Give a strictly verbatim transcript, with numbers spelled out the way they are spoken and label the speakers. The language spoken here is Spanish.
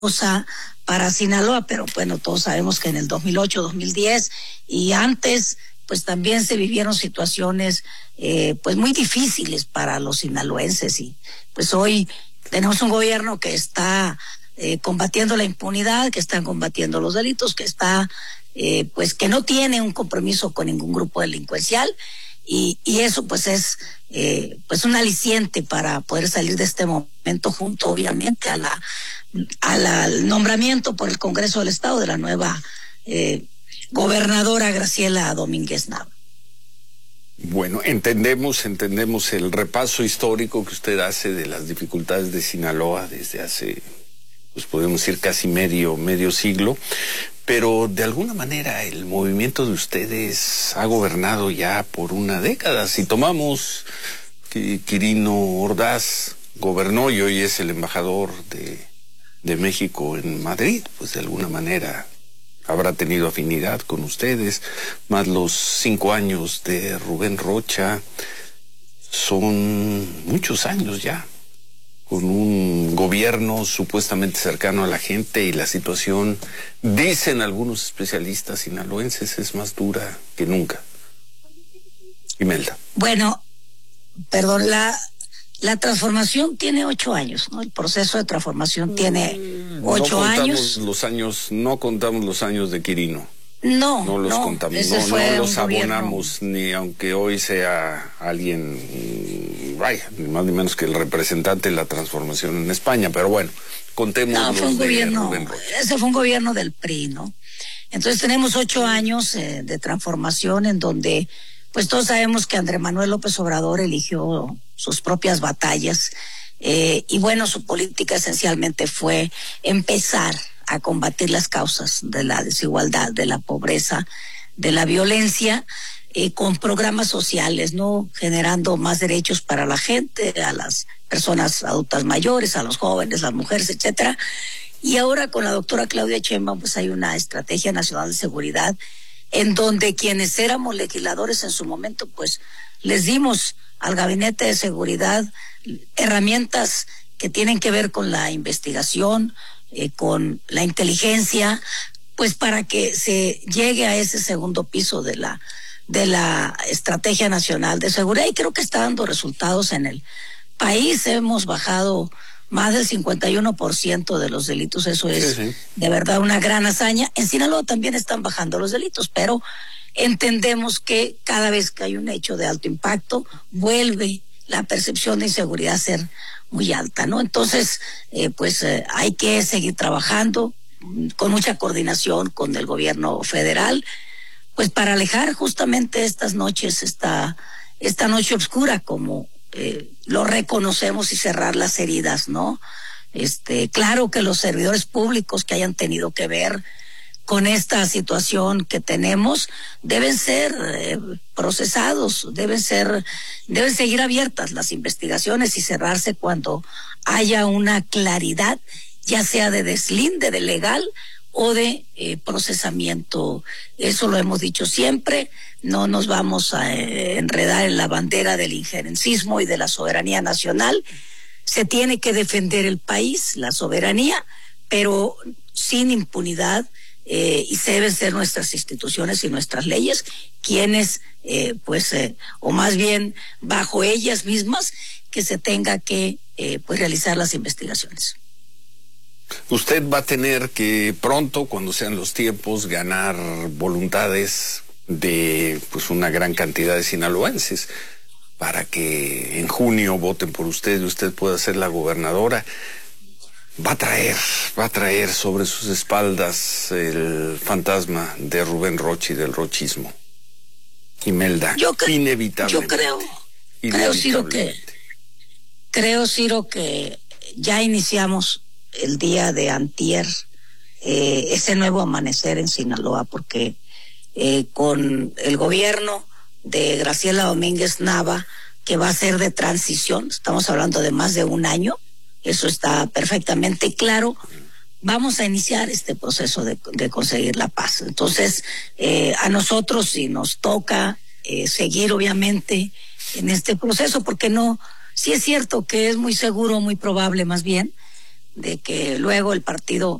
Speaker 1: para Sinaloa, pero bueno, todos sabemos que en el dos mil ocho, dos mil diez y antes, pues también se vivieron situaciones eh, pues muy difíciles para los sinaloenses, y pues hoy tenemos un gobierno que está eh, combatiendo la impunidad, que está combatiendo los delitos, que está eh, pues que no tiene un compromiso con ningún grupo delincuencial, y, y eso pues es eh, pues un aliciente para poder salir de este momento, junto obviamente a la al nombramiento por el Congreso del Estado de la nueva eh, gobernadora Graciela Domínguez Nava.
Speaker 2: Bueno, entendemos, entendemos el repaso histórico que usted hace de las dificultades de Sinaloa desde hace, pues podemos decir casi medio, medio siglo, pero de alguna manera el movimiento de ustedes ha gobernado ya por una década. Si tomamos que Quirino Ordaz gobernó y hoy es el embajador de de México en Madrid, pues de alguna manera habrá tenido afinidad con ustedes, más los cinco años de Rubén Rocha, son muchos años ya, con un gobierno supuestamente cercano a la gente, y la situación, dicen algunos especialistas sinaloenses, es más dura que nunca. Imelda.
Speaker 1: Bueno, perdón, la... La transformación tiene ocho años, ¿no? El proceso de transformación tiene ocho
Speaker 2: no
Speaker 1: años.
Speaker 2: Los años. No contamos los años de Quirino.
Speaker 1: No,
Speaker 2: no los
Speaker 1: no,
Speaker 2: contamos,
Speaker 1: ese
Speaker 2: no,
Speaker 1: fue
Speaker 2: no los
Speaker 1: gobierno.
Speaker 2: abonamos, ni aunque hoy sea alguien, vaya, ni más ni menos que el representante de la transformación en España, pero bueno, contemos
Speaker 1: no,
Speaker 2: los
Speaker 1: fue un
Speaker 2: de
Speaker 1: gobierno,
Speaker 2: Rubén Rocha.
Speaker 1: Ese fue un gobierno del P R I, ¿no? Entonces tenemos ocho años eh, de transformación en donde, pues todos sabemos que Andrés Manuel López Obrador eligió sus propias batallas, eh, y bueno, su política esencialmente fue empezar a combatir las causas de la desigualdad, de la pobreza, de la violencia, eh, con programas sociales, ¿no? Generando más derechos para la gente, a las personas adultas mayores, a los jóvenes, las mujeres, etcétera. Y ahora con la doctora Claudia Sheinbaum, pues hay una estrategia nacional de seguridad en donde quienes éramos legisladores en su momento, pues les dimos al Gabinete de Seguridad herramientas que tienen que ver con la investigación, eh, con la inteligencia, pues para que se llegue a ese segundo piso de la de la Estrategia Nacional de Seguridad, y creo que está dando resultados en el país. Hemos bajado más del cincuenta y uno por ciento de los delitos, eso es sí, sí. de verdad una gran hazaña. En Sinaloa también están bajando los delitos, pero entendemos que cada vez que hay un hecho de alto impacto, vuelve la percepción de inseguridad a ser muy alta, ¿no? Entonces, eh, pues eh, hay que seguir trabajando con mucha coordinación con el gobierno federal, pues para alejar justamente estas noches, esta, esta noche oscura, como eh, lo reconocemos, y cerrar las heridas, ¿no? Este, claro que los servidores públicos que hayan tenido que ver con esta situación que tenemos deben ser eh, procesados, deben ser, deben seguir abiertas las investigaciones y cerrarse cuando haya una claridad, ya sea de deslinde de legal o de eh, procesamiento. Eso lo hemos dicho siempre, no nos vamos a eh, enredar en la bandera del injerencismo y de la soberanía nacional. Se tiene que defender el país, la soberanía, pero sin impunidad. Eh, y se deben ser nuestras instituciones y nuestras leyes quienes, eh, pues, eh, o más bien bajo ellas mismas, que se tenga que eh, pues realizar las investigaciones.
Speaker 2: Usted va a tener que pronto, cuando sean los tiempos, ganar voluntades de pues una gran cantidad de sinaloenses para que en junio voten por usted y usted pueda ser la gobernadora. Va a traer, va a traer sobre sus espaldas el fantasma de Rubén Rocha y del rochismo. Imelda,
Speaker 1: yo cre-
Speaker 2: inevitablemente.
Speaker 1: Yo creo, creo, Ciro, que, creo, Ciro, que ya iniciamos el día de antier, eh, ese nuevo amanecer en Sinaloa, porque eh, con el gobierno de Graciela Domínguez Nava, que va a ser de transición, estamos hablando de más de un año, eso está perfectamente claro. Vamos a iniciar este proceso de, de conseguir la paz. Entonces, eh, a nosotros sí nos toca eh, seguir, obviamente, en este proceso, porque no, sí es cierto que es muy seguro, muy probable más bien, de que luego el partido